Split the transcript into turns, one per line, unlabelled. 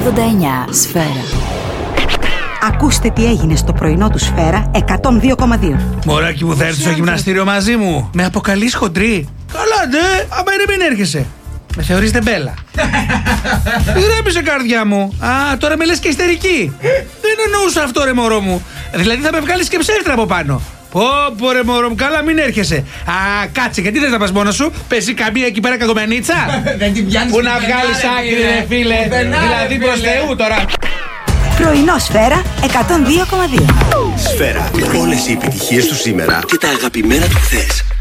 Σφαίρα.
Ακούστε τι έγινε στο πρωινό του Σφαίρα 102,2.
Μωράκι μου, θα έρθει στο γυμναστήριο μαζί μου. Με αποκαλείς χοντρή? Καλά, ντε, άμα είναι μην έρχεσαι. Με θεωρείς τεμπέλα. Ηρέμησε, καρδιά μου. Α, τώρα με λες και ιστερική. Δεν εννοούσα αυτό, ρε μωρό μου. Δηλαδή θα με βγάλεις και ψεύτρα από πάνω. Πω ρε μωρό μου, καλά μην έρχεσαι. Α, κάτσε, γιατί δεν θα πας μόνος σου? Πέσει καμία εκεί πέρα κακομενίτσα?
Δεν την πιάνεις.
Πού να βγάλεις άκρη, ρε φίλε? Δηλαδή προς Θεού τώρα.
Πρωινό Σφαίρα 102,2.
Σφαίρα. Όλες οι επιτυχίες του σήμερα και τα αγαπημένα του χθες.